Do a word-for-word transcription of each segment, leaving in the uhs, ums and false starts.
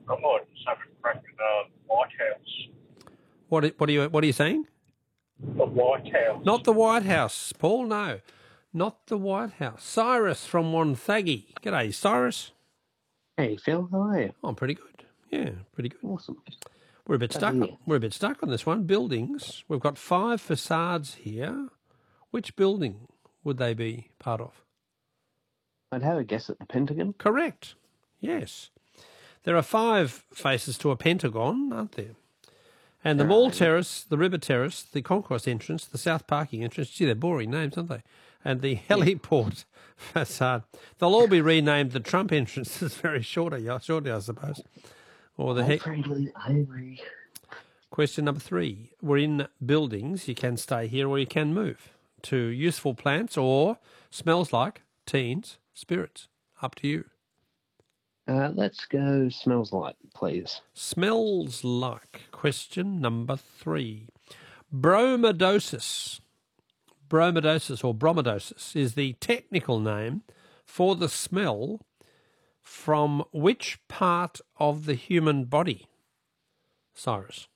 I might just have a crack at uh, White House. What are, what are you what are you saying? The White House. Not the White House, Paul. No, not the White House. Cyrus from Wonthaggi. G'day, Cyrus. Hey, Phil. How are you? Oh, I'm pretty good. Yeah, pretty good. Awesome. We're a bit Glad stuck. to hear. We're a bit stuck on this one. Buildings. We've got five facades here. Which building would they be part of? I'd have a guess at the Pentagon. Correct. Yes. There are five faces to a pentagon, aren't there? And the There Mall are. Terrace, the River Terrace, the Concourse entrance, the South Parking entrance. Gee, they're boring names, aren't they? And the heliport facade. They'll all be renamed the Trump entrance. It's very shorter, yeah, shorter, I suppose. Or the heck. Frankly, I agree. Question number three. We're in buildings. You can stay here or you can move to useful plants or smells like teens, spirits. Up to you. Uh, let's go smells like, please. Smells like. Question number three. Bromodosis. Bromodosis or bromodosis is the technical name for the smell from which part of the human body? Cyrus.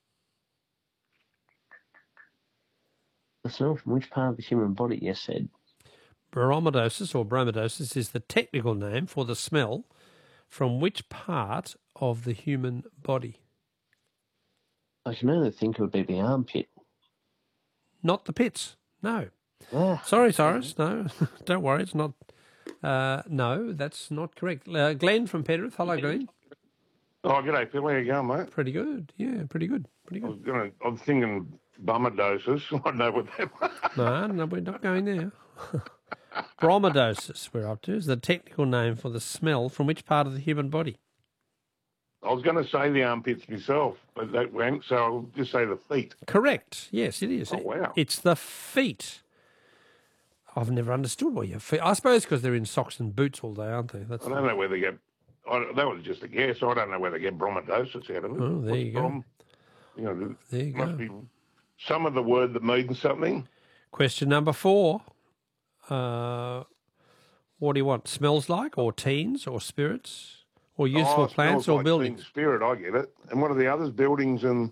The smell from which part of the human body? Yes, said. Bromodosis or bromodosis is the technical name for the smell from which part of the human body? I can only think it would be the armpit. Not the pits. No. Ah, Sorry, Cyrus. No, don't worry. It's not. Uh, no, that's not correct. Uh, Glenn from Penrith. Hello, Glenn. Oh, g'day, Phil. How you going, mate? Pretty good. Yeah, pretty good. Pretty I was good. gonna. I'm thinking bummerdosis. I don't know what that. No, no, we're not going there. Bromodosis, we're up to, is the technical name for the smell from which part of the human body? I was going to say the armpits myself, but that went. So I'll just say the feet. Correct. Yes, it is. Oh, wow. It's the feet. I've never understood why your feet. I suppose because they're in socks and boots all day, aren't they? That's I don't know where they get. I, that was just a guess. I don't know where they get bromodosis out of it. Oh, there What's you go. brom- You know, There you must go. be some of the word that means something. Question number four. Uh, what do you want? Smells like, or teens, or spirits, or useful Oh, it plants, smells or like buildings? Teen Spirit, I get it. And what are the others? Buildings and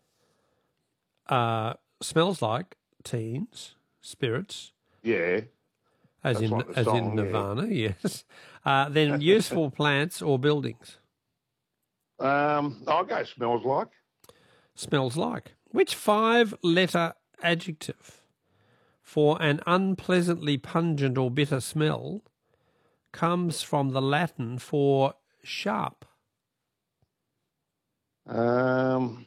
Uh, smells like teens, spirits, yeah. as That's in like the as in song, yeah. Nirvana, yes. Uh, then useful plants or buildings. Um, I'll go smells like. Smells like. Which five-letter adjective for an unpleasantly pungent or bitter smell comes from the Latin for sharp? Um,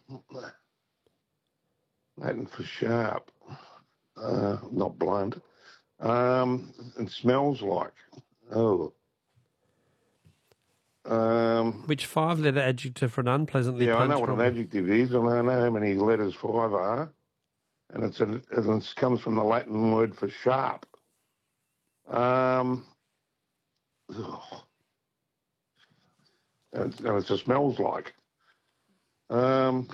Latin for sharp. Uh, not blunt. Um, it smells like. Oh. Um, Which five-letter adjective for an unpleasantly yeah, I know pungent what an or... adjective is. I don't know how many letters five are. And it's a, and it comes from the Latin word for sharp. Um, ugh. and, and it's a smells like. Um,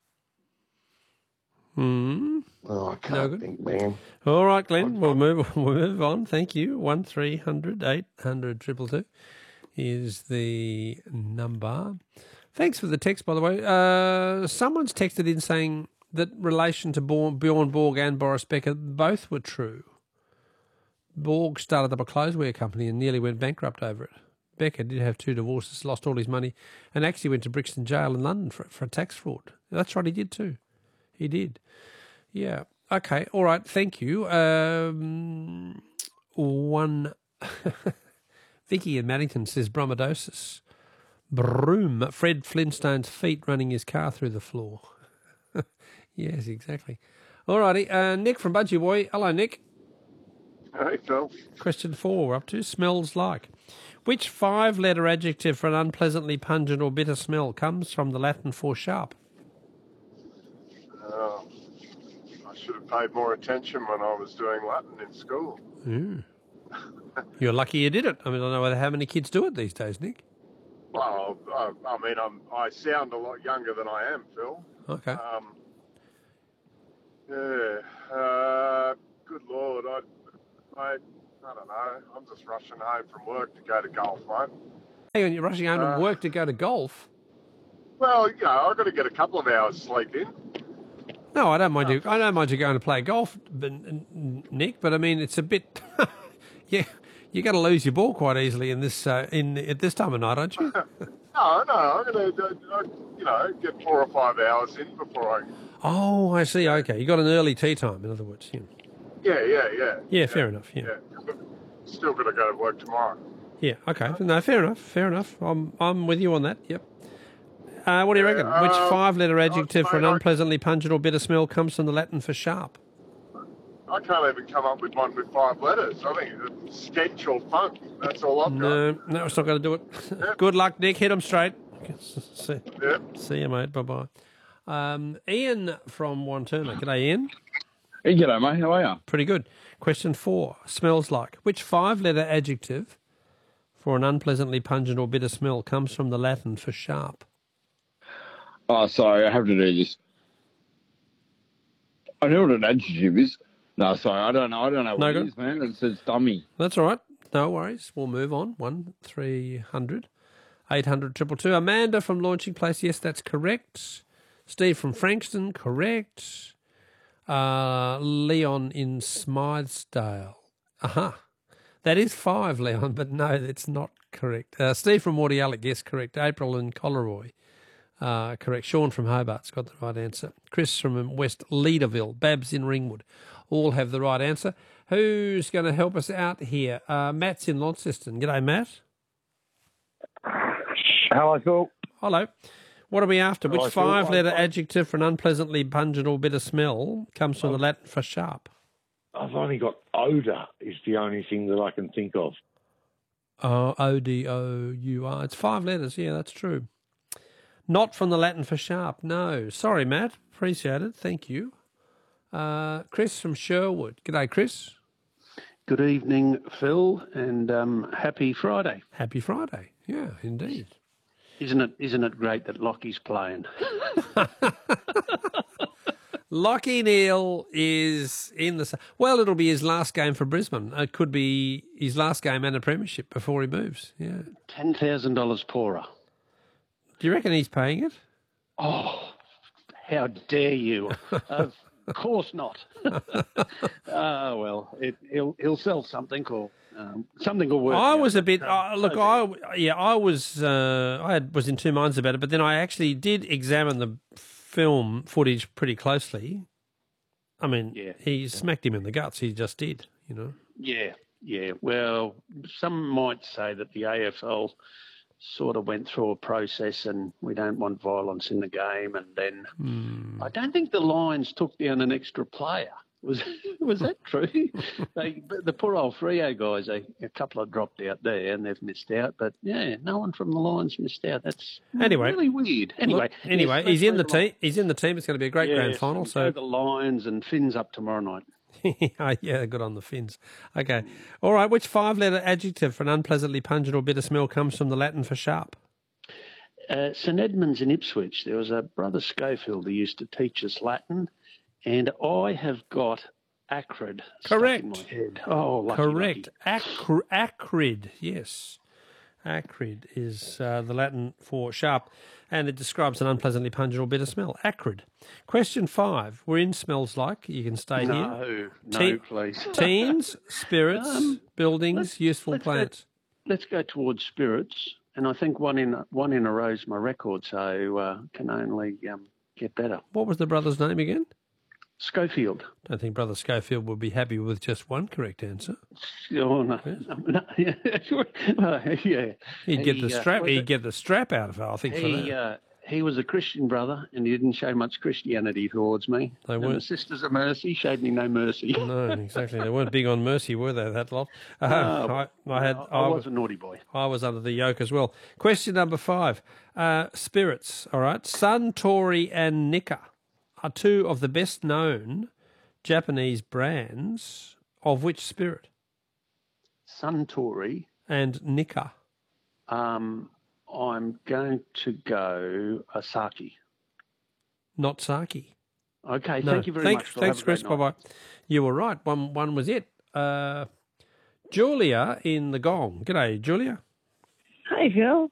Hmm. oh, I can't No good. think, man. All right, Glenn, we'll move, we'll move on. Thank you. One three hundred eight hundred triple two is the number. Thanks for the text, by the way. Uh, someone's texted in saying that relation to Bjorn, Bjorn Borg and Boris Becker, both were true. Borg started up a clotheswear company and nearly went bankrupt over it. Becker did have two divorces, lost all his money, and actually went to Brixton Jail in London for, for tax fraud. That's right, he did too. He did. Yeah. Okay. All right. Thank you. Um, one. Vicky in Maddington says bromodosis. Broom. Fred Flintstone's feet running his car through the floor. Yes, exactly. All righty. Uh, Nick from Budgie Boy. Hello, Nick. Hey, Phil. Question four. We're up to smells like. Which five-letter adjective for an unpleasantly pungent or bitter smell comes from the Latin for sharp? Uh, I should have paid more attention when I was doing Latin in school. Mm. You're lucky you did it. I mean, I don't know whether how many kids do it these days, Nick. Well, I, I mean, I'm, I sound a lot younger than I am, Phil. Okay. Um, yeah. Uh, good Lord, I, I, I don't know. I'm just rushing home from work to go to golf, mate. Hang on, you're rushing home Uh, to work to go to golf? Well, you know, I've got to get a couple of hours sleep in. No, I don't mind you. I don't mind you going to play golf, but, Nick. But I mean, it's a bit. yeah, you're going to lose your ball quite easily in this uh, in at this time of night, aren't you? No, no, I'm going to, uh, you know, get four or five hours in before I. Oh, I see. Okay, you got an early tea time, in other words. Yeah, Yeah, yeah, yeah. yeah fair enough. Yeah. yeah. Still got to go to work tomorrow. Yeah. Okay. No, fair enough. Fair enough. I'm I'm with you on that. Yep. Uh, what do you reckon? Yeah, Which um, five-letter adjective mate, for an I- unpleasantly pungent or bitter smell comes from the Latin for sharp? I can't even come up with one with five letters. I think it's sketch or funk. That's all I've No, no, it's not going to do it. Yeah. Good luck, Nick. Hit them straight. See, got. Yeah. see you, mate. Bye-bye. Um, Ian from Wanturna. G'day, Ian. Hey, g'day, mate. How are you? Pretty good. Question four. Smells like. Which five-letter adjective for an unpleasantly pungent or bitter smell comes from the Latin for sharp? Oh, sorry, I have to do this. I know what an adjective is. No, sorry, I don't know. I don't know what No it good. is, man. It says dummy. That's all right. No worries. We'll move on. One, three hundred, eight hundred, triple two. Amanda from Launching Place. Yes, that's correct. Steve from Frankston. Correct. Uh, Leon in Smythesdale. Aha. That is five, Leon, but no, that's not correct. Uh, Steve from Mordialloc. Yes, correct. April in Coleroy. Uh, correct. Sean from Hobart's got the right answer. Chris from West Leaderville. Babs in Ringwood. All have the right answer. Who's going to help us out here? Uh, Matt's in Launceston. G'day, Matt. Hello, Phil. Hello. What are we after? Hello, Which Phil. five-letter I- I- adjective for an unpleasantly pungent or bitter smell comes from the Latin for sharp? I've only got odour is the only thing that I can think of. Oh, O D O U R. It's five letters. Yeah, that's true. Not from the Latin for sharp. No. Sorry, Matt. Appreciate it. Thank you. Uh, Chris from Sherwood. G'day, Chris. Good evening, Phil, and um, happy Friday. Happy Friday. Yeah, indeed. Isn't it? Isn't it great that Lockie's playing? Lachie Neale is in the... Well, it'll be his last game for Brisbane. It could be his last game and a premiership before he moves. Yeah. Ten thousand dollars poorer. Do you reckon he's paying it? Oh, how dare you! Of course not. Ah, well, it, he'll he'll sell something or um, something will work. I out. was a bit... Um, Uh, look, so I yeah, I was uh, I had, was in two minds about it, but then I actually did examine the film footage pretty closely. I mean, Yeah. he smacked him in the guts. He just did, you know. Yeah, yeah. Well, some might say that the A F L sort of went through a process and we don't want violence in the game. And then Hmm. I don't think the Lions took down an extra player. Was was that true? they, the poor old Freo guys, they, a couple have dropped out there and they've missed out. But, yeah, no one from the Lions missed out. That's Anyway. really weird. Anyway, Look, anyway, yes, he's in the let's move team. He's in the team. It's going to be a great on. grand Yes, final. go So the Lions and Finns up tomorrow night. yeah, good on the Finns. Okay. All right. Which five-letter adjective for an unpleasantly pungent or bitter smell comes from the Latin for sharp? Uh, St Edmunds in Ipswich, there was a brother Schofield who used to teach us Latin, and I have got acrid Correct. stuck in my head. Oh, lucky, Correct. lucky. Acr- acrid. Yes. Acrid is uh, the Latin for sharp, and it describes an unpleasantly pungent or bitter smell. Acrid. Question five. We're in smells like. You can stay here. No, no, Te- please. Teens, spirits, Um, buildings, let's- useful let's go- plants. Let's go towards spirits, and I think one in one in a row is my record, so uh, can only um, get better. What was the brother's name again? Schofield. Don't think Brother Schofield would be happy with just one correct answer. Oh no, no yeah, well, yeah. He'd get He, the uh, strap. was He'd it- get the strap out of it. I think for He that. uh, he was a Christian brother, and he didn't show much Christianity towards me. They and the weren't. Sisters of Mercy showed me no mercy. No, exactly. They weren't big on mercy, were they? That lot. Uh, Oh, I, I had. I, I, was a naughty boy. I was under the yoke as well. Question number five. Uh, spirits. All right. Suntory and Nikka are two of the best known Japanese brands of which spirit? Suntory. And Nikka. Um, I'm going to go Asaki. Not sake. Okay, No. thank you very thanks, much. Phil. Thanks, Have a great Chris. Bye night. bye. You were right. One one was it. Uh, Julia in the Gong. G'day, Julia. Hi, Phil.